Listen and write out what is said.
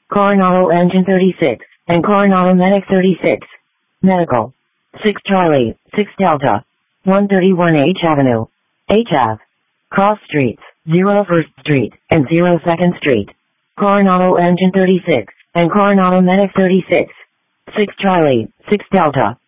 Coronado Engine 36, and Coronado Medic 36. Medical. 6 Charlie, 6 Delta. 131 H Avenue. H Ave. Cross Streets, 0 1st Street, and 0 2nd Street. Coronado Engine 36, and Coronado Medic 36. 6 Charlie, 6 Delta.